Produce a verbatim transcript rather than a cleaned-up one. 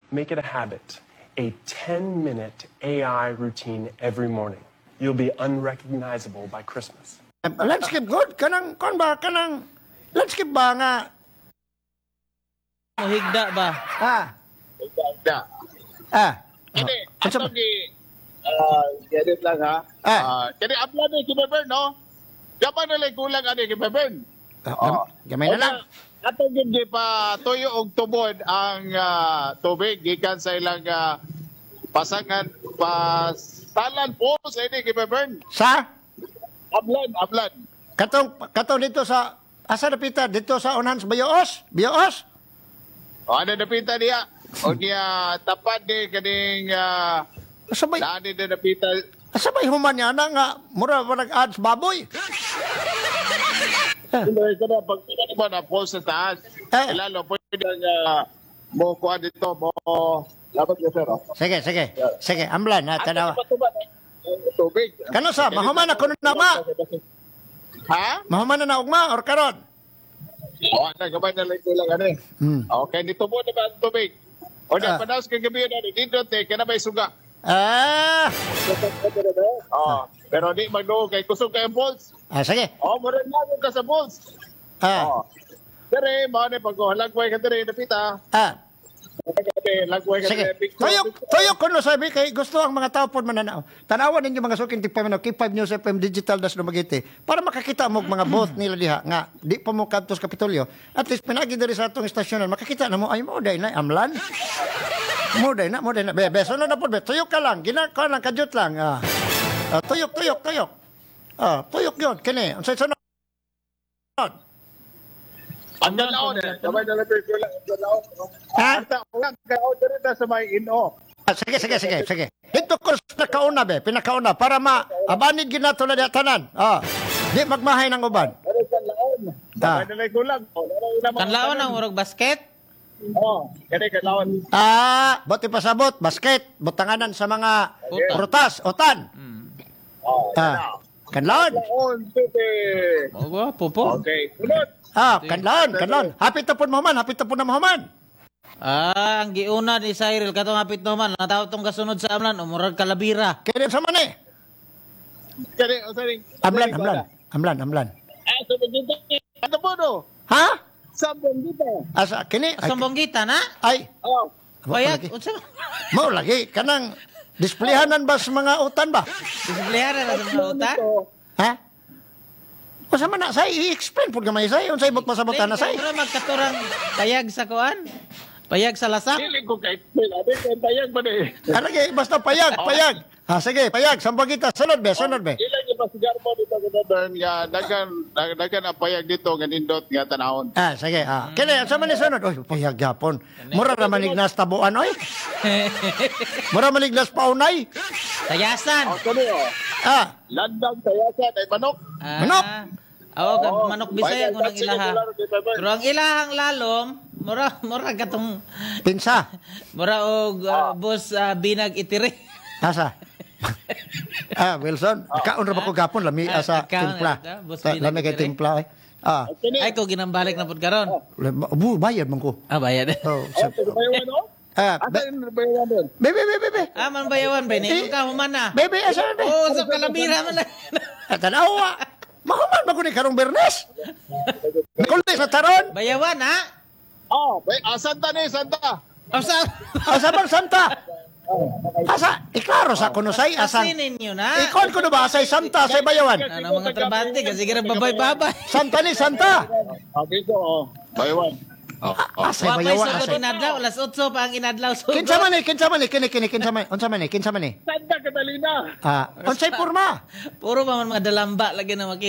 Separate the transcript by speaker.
Speaker 1: Make it a habit. A ten-minute A I routine every morning. You'll be unrecognizable by Christmas.
Speaker 2: Landscape good? Kanang, kon ba? Kanang, landscape ba nga?
Speaker 3: Higda ba?
Speaker 2: Ah,
Speaker 4: Higda.
Speaker 2: ah.
Speaker 4: Kani,
Speaker 2: Oh.
Speaker 4: ato gi, ah, edit lang ha.
Speaker 2: Ah.
Speaker 4: Ah, kani, apla ni si Bebern, no? Gapan na lang kulang ani kay Bebern.
Speaker 2: Ah, gamay na lang.
Speaker 4: Ato gi pa tuyo og tubod ang ah, tubig gikan sa ilang ah, pasangan pas talan po sa ini kay Bebern.
Speaker 2: Sa?
Speaker 4: Ablan, ablan.
Speaker 2: Katong, katong dito sa, asa na pita? Dito sa unahan sa Biyoos? Biyoos?
Speaker 4: O ano napita niya? O niya tapad ni kaning uh,
Speaker 2: Asa ba'y,
Speaker 4: daan na napita.
Speaker 2: asa ba'y human niya na nga, mura ba nag-ads baboy?
Speaker 4: Hindi ko na pag ano ba na post sa taas.
Speaker 2: Eh.
Speaker 4: Eh, lalo pwede nga mo kuha dito mo dapat ka sir. oh.
Speaker 2: Sige, sige. Sige, amblan ha, tanawa.
Speaker 4: Ano ba ito ba? Ang tubig.
Speaker 2: Kano sa, mahuman na kuno na ma?
Speaker 4: Ha?
Speaker 2: Mahuman na na ugma or karon?
Speaker 4: O, ano, gabay na lang ko lang ano eh.
Speaker 2: Hmm.
Speaker 4: Okay, dito mo na ba ang tubig? O, na,
Speaker 2: Ah.
Speaker 4: panawas ka gabi na, dito te, ka na may suga.
Speaker 2: Ah,
Speaker 4: Oh, pero di magluho kay kusog kay balls.
Speaker 2: ah sige.
Speaker 4: Oh, mura na ka sa balls.
Speaker 2: Ah,
Speaker 4: Oh. Dere, mo na pag halagway ka dere napita.
Speaker 2: ah.
Speaker 4: Halagway ka
Speaker 2: Sige.
Speaker 4: dere.
Speaker 2: Tuyok, tuyok ko no sabi kay gusto ang mga tao pod mananaw. Tanawan ninyo mga suking tipa man K five News F M Digital das Lumagiti para makakita mo og mga booth nila diha nga di pa mo kadto sa Kapitolyo. At least pinagi diri sa atong istasyonan makakita na mo ay mo day na amlan. Mo day na mo day na. Be, be sunod na pod be. Tuyok ka lang, ginaka lang kadyot lang. Ah. Ah, tuyok, tuyok, tuyok. Ah, tuyok yun kini. Unsay sunod?
Speaker 4: Ang galaon eh. Sabay na lang ko lang. Ang galaon.
Speaker 2: Ha?
Speaker 4: Ata, ulang galaon dere na sa may ino.
Speaker 2: Ah, sige, sige, sige, sige. Ito ko sa kauna, be. Pinakauna. Para ma-abanid ginato na diya tanan. Ah. Di magmahay ng uban.
Speaker 4: Dere sa laon.
Speaker 2: Ah.
Speaker 4: Sabay na lang ko lang. Oh, dere na mga
Speaker 3: Kanlaon
Speaker 4: tanan.
Speaker 3: ang urog basket?
Speaker 4: Oh, dere galaon.
Speaker 2: Ah, buti pasabot, basket, butanganan sa mga
Speaker 3: Utan.
Speaker 2: prutas, utan.
Speaker 4: Oh,
Speaker 2: Ah, kanlaon.
Speaker 4: laon, tete.
Speaker 3: O ba, pupo?
Speaker 4: Okay, sunod.
Speaker 2: Ah, kanlaon, kanlaon. Hapit na po mahuman, hapit na po na mahuman.
Speaker 3: Ah, ang giuna ni Cyril katong hapit naman, nataw tong kasunod sa amlan, umurag kalabira.
Speaker 2: Kaya sa man eh.
Speaker 4: Dere, o sorry.
Speaker 2: Amlan, amlan, amlan, amlan.
Speaker 4: Ah, sa dito. Ano po no?
Speaker 2: Ha?
Speaker 4: Sambong dito.
Speaker 2: Asa, kini? Ay,
Speaker 3: Sambanggita na?
Speaker 2: ay,
Speaker 4: Oh.
Speaker 3: Bayag,
Speaker 2: lagi.
Speaker 3: unsa?
Speaker 2: Mo lagi, kanang displehanan ba sa mga utan ba?
Speaker 3: Disiplihara na sa mga utan?
Speaker 2: Ha? O sa man na, say, i-explain po gamay say, unsay bot masabotan na say.
Speaker 3: Pero magkaturang payag sa kuan? Payag sa lasak?
Speaker 4: Dili ko kay Ate kay bayag ba ni?
Speaker 2: Karagi, basta payag, payag. Ha, sige, payag, sambag kita. Sunod be, sunod be.
Speaker 4: Ilan yung pasigar mo dito sa Northern nga dagan dagan ang payag dito nga nindot nga tanahon.
Speaker 2: Ah, sige, ah. Kini, sa man ni sunod? Oy, payag yapon. Mura ra manignas tabuan, oy. Mura manignas paunay.
Speaker 3: Tayasan.
Speaker 4: Oh, kani oh.
Speaker 2: Ah,
Speaker 4: Landang sayasan ay manok.
Speaker 3: Ah,
Speaker 2: Manok.
Speaker 3: Oo, kag
Speaker 4: Oo,
Speaker 3: manok bisaya
Speaker 4: bayag,
Speaker 3: ko ng
Speaker 4: sige,
Speaker 3: ilaha.
Speaker 4: dollar, di ba, ba?
Speaker 3: Pero ang ilahang lalom, mura mura katong
Speaker 2: pinsa.
Speaker 3: mura og uh, boss uh, binag itiri.
Speaker 2: Asa? Ah, Wilson, kaon ra ba ko gapon lami
Speaker 3: Ah,
Speaker 2: sa
Speaker 3: kaon
Speaker 2: timpla.
Speaker 3: ra, boss
Speaker 2: Ta-
Speaker 3: Binag
Speaker 2: Lami kay
Speaker 3: Itire.
Speaker 2: timpla eh. Ah,
Speaker 4: Kani.
Speaker 3: Ay ko ginambalik na pud karon.
Speaker 2: bu bayad man ko.
Speaker 3: Ah, bayad.
Speaker 2: Oh,
Speaker 4: Oh,
Speaker 2: sa,
Speaker 4: sa bayawan no?
Speaker 2: ah,
Speaker 4: Asa
Speaker 2: be-
Speaker 4: yung bayawan doon?
Speaker 2: bebe, bebe, bebe.
Speaker 3: Ah, man bayawan ba ni? Ka human na.
Speaker 2: Bebe, asa na be?
Speaker 3: Oh, sa kalabira man na.
Speaker 2: Ah, tanawa. Mahuman ba ko ni karong Bernes? Kulis na taron.
Speaker 3: Bayawan ha?
Speaker 4: Oh, bay, ah, Santa ni, Santa.
Speaker 3: Asa?
Speaker 2: Asa bang Santa? Asa? Iklaro sa kuno say asan.
Speaker 3: Asinin niyo na.
Speaker 2: Ikon ko na ba asay Santa sa bayawan?
Speaker 3: Ano mga trabante kasi gira babay-babay.
Speaker 2: Santa ni Santa.
Speaker 4: Ah, dito oh. Bayawan. Oh, oh.
Speaker 2: Asay
Speaker 3: Wa pa
Speaker 2: bayawan
Speaker 3: isugod
Speaker 2: asay.
Speaker 3: inadlaw, alas otso pa ang inadlaw sugod.
Speaker 2: Kinsa man ni, kinsa man ni, kini kini kinsa man, unsa man ni, kinsa man ni?
Speaker 4: Santa Catalina.
Speaker 2: Ah, unsay porma?
Speaker 3: Puro pa man mga dalamba lagi na maki